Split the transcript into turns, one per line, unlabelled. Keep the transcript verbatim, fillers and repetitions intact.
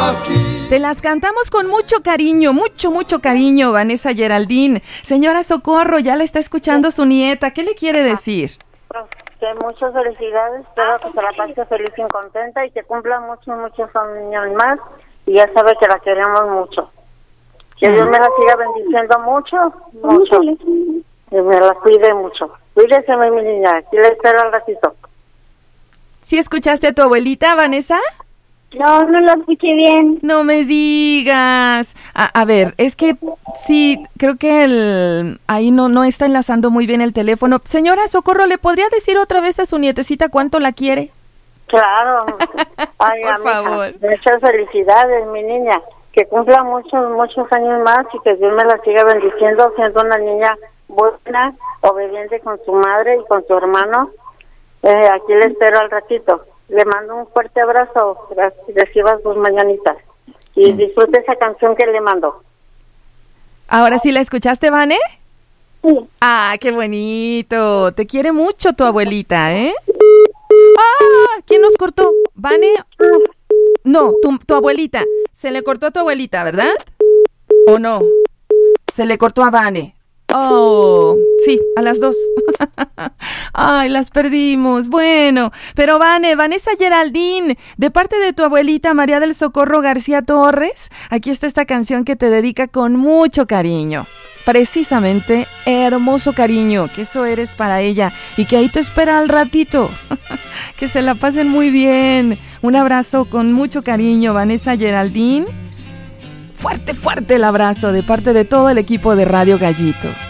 aquí.
Te las cantamos con mucho cariño, mucho, mucho cariño, Vanessa Geraldine. Señora Socorro, ya la está escuchando su nieta. ¿Qué le quiere decir?
Que muchas felicidades, espero que se la pase feliz y contenta y que cumpla muchos, muchos años más. Y ya sabe que la queremos mucho. Que Dios me la siga bendiciendo mucho, mucho. Y me la cuide mucho. Cuídese, mi niña. Aquí la espero al ratito.
¿Sí escuchaste a tu abuelita, Vanessa?
No, no lo escuché bien.
No me digas. A, a ver, es que sí, creo que el ahí no, no está enlazando muy bien el teléfono. Señora Socorro, ¿le podría decir otra vez a su nietecita cuánto la quiere?
Claro. Ay,
por
amiga,
favor.
muchas felicidades, mi niña. Que cumpla muchos, muchos años más y que Dios me la siga bendiciendo, siendo una niña buena, obediente con su madre y con su hermano. Eh, aquí le espero al ratito. Le mando un fuerte abrazo, reciba sus mañanitas y disfrute esa canción que le mando.
¿Ahora sí la escuchaste, Vane?
Sí.
Ah, qué bonito. Te quiere mucho tu abuelita, ¿eh? ¡Ah! ¿Quién nos cortó? ¿Vane? No, tu, tu abuelita. Se le cortó a tu abuelita, ¿verdad? ¿O no? Se le cortó a Vane. Oh, sí, a las dos. Ay, las perdimos. Bueno, pero Vane, Vanessa Geraldine, de parte de tu abuelita María del Socorro García Torres, aquí está esta canción que te dedica con mucho cariño. Precisamente, hermoso cariño, que eso eres para ella y que ahí te espera al ratito. Que se la pasen muy bien. Un abrazo con mucho cariño, Vanessa Geraldine. Fuerte, fuerte el abrazo de parte de todo el equipo de Radio Gallito.